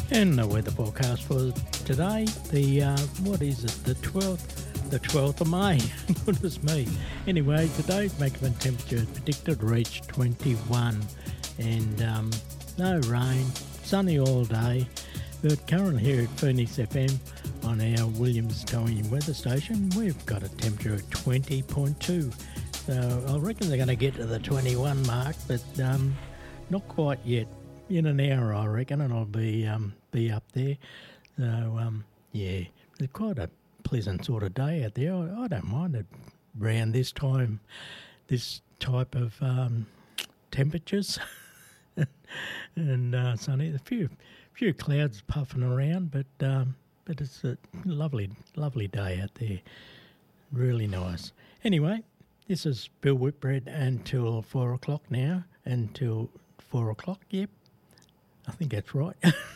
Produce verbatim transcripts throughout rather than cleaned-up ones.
And the weather forecast for today, the, uh, what is it, the twelfth, the twelfth of May. Goodness me. Anyway, today's maximum temperature predicted to reach twenty-one and um, no rain, sunny all day. But currently here at Phoenix F M on our Williams Towing weather station, we've got a temperature of twenty point two. So I reckon they're going to get to the twenty-one mark, but um, not quite yet. In an hour, I reckon, and I'll be um, be up there. So, um, yeah, it's quite a pleasant sort of day out there. I, I don't mind it around this time, this type of um, temperatures. and uh, sunny, a few few clouds puffing around, but um, but it's a lovely, lovely day out there. Really nice. Anyway, this is Bill Whitbread until four o'clock now, until four o'clock, yep. I think that's right.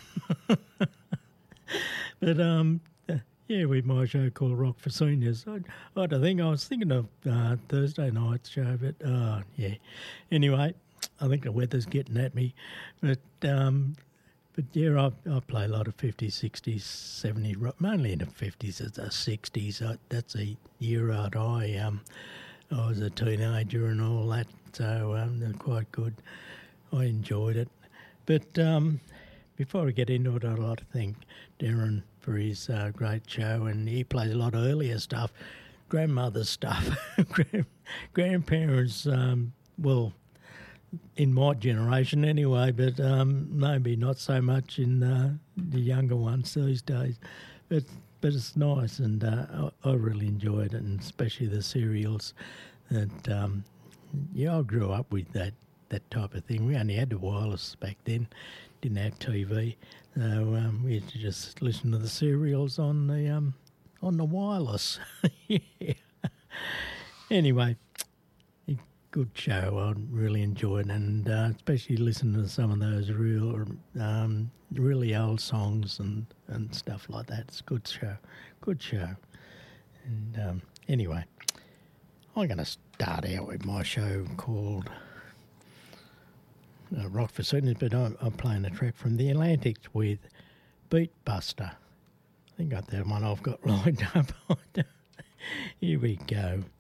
but, um, yeah, with my show called Rock for Seniors, I, I don't think I was thinking of uh, Thursday night's show, but, uh, yeah. Anyway, I think the weather's getting at me. But, um, but yeah, I, I play a lot of fifties, sixties, seventies, mainly in the fifties and the sixties. I, that's a year out I, um, I was a teenager and all that, so um, they're quite good. I enjoyed it. But um, before we get into it, I'd like to thank Darren for his uh, great show, and he plays a lot of earlier stuff, grandmother's stuff, Grand, grandparents, um, well, in my generation anyway, but um, maybe not so much in uh, the younger ones these days. But but it's nice, and uh, I, I really enjoyed it, and especially the serials. That um, yeah, I grew up with that. that type of thing. We only had the wireless back then, didn't have T V, so um, we had to just listen to the serials on the um, on the wireless. yeah. Anyway, a good show. I really enjoyed it, and uh, especially listening to some of those real, um, really old songs and, and stuff like that. It's a good show, good show. And um, anyway, I'm going to start out with my show called Uh, Rock for Seniors, but I'm, I'm playing a track from the Atlantics with Beat Buster. I think that's the one I've got lined up. Here we go.